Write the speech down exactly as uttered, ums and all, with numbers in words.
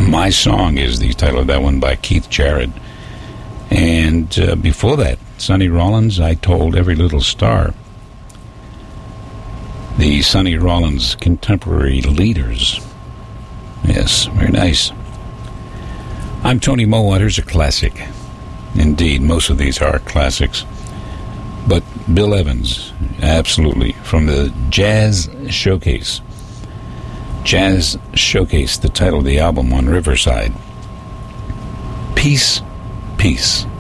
My Song is the title of that one by Keith Jarrett. And uh, before that, Sonny Rollins, I Told Every Little Star. The Sonny Rollins Contemporary Leaders. Yes, very nice. I'm Tony Mowat. Here's a classic. Indeed, most of these are classics. But Bill Evans, absolutely, from the Jazz Showcase. Jazz Showcase, the title of the album on Riverside. Peace, Peace.